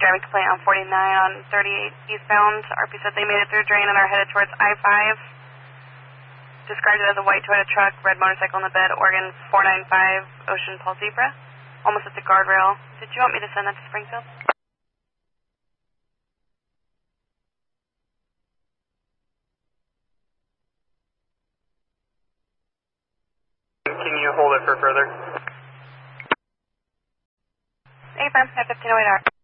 driving complaint on 49 on 38 eastbound. RP said they made it through drain and are headed towards I-5. Described it as a white Toyota truck, red motorcycle in the bed, Oregon 495, Ocean Paul Zebra. Almost at the guardrail. Did you want me to send that to Springfield? Can you hold it for further? Hey, firm, at 1508R.